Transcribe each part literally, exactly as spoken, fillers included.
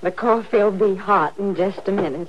The coffee'll be hot in just a minute.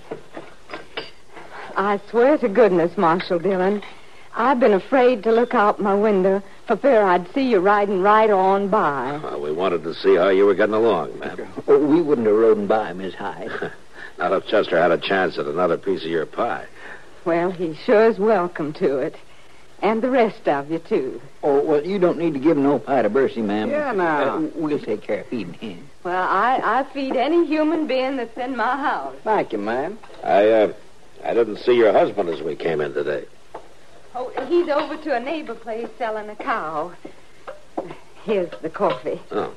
I swear to goodness, Marshal Dillon, I've been afraid to look out my window for fear I'd see you riding right on by. Well, we wanted to see how you were getting along, ma'am. Oh, we wouldn't have ridden by, Miss Hyde. Not if Chester had a chance at another piece of your pie. Well, he sure is welcome to it. And the rest of you, too. Oh, well, you don't need to give no pie to Bercy, ma'am. Yeah, now. Uh, we'll take care of feeding him. Well, I, I feed any human being that's in my house. Thank you, ma'am. I, uh, I didn't see your husband as we came in today. Oh, he's over to a neighbor place selling a cow. Here's the coffee. Oh.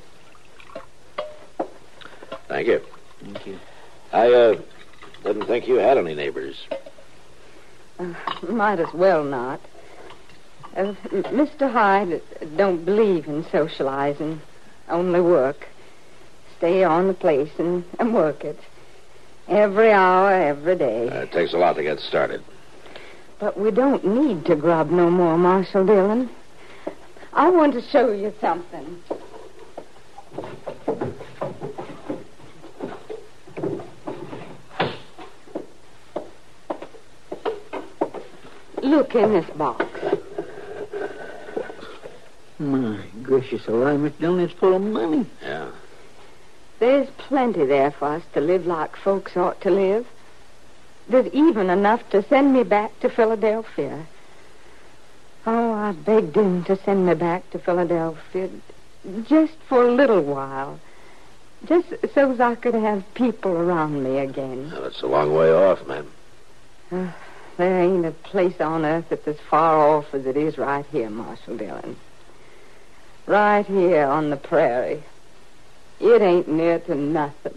Thank you. Thank you. I, uh, didn't think you had any neighbors. Uh, might as well not. Uh, Mister Hyde don't believe in socializing, only work. Stay on the place and, and work it. Every hour, every day. Uh, it takes a lot to get started. But we don't need to grub no more, Marshal Dillon. I want to show you something. Look in this box. My gracious alive, Miss Dillon, it's full of money. Yeah. There's plenty there for us to live like folks ought to live. There's even enough to send me back to Philadelphia. Oh, I begged him to send me back to Philadelphia just for a little while. Just so as I could have people around me again. Well, it's a long way off, ma'am. Uh, there ain't a place on earth that's as far off as it is right here, Marshal Dillon. Right here on the prairie. It ain't near to nothing.